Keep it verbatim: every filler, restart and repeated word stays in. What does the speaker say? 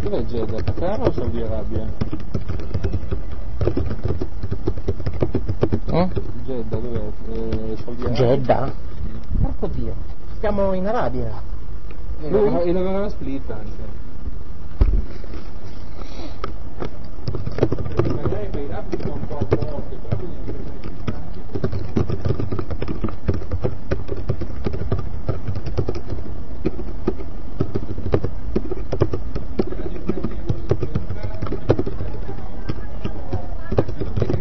Dov'è Jeddah? Qatar o Saudi Arabia? Oh? Jeddah dov'è? Eh, Saudi Arabia? Jeddah? Porco Dio, stiamo in Arabia. E lavora, e lavora a Split anche. Perché magari quei rap sono un po' forti, però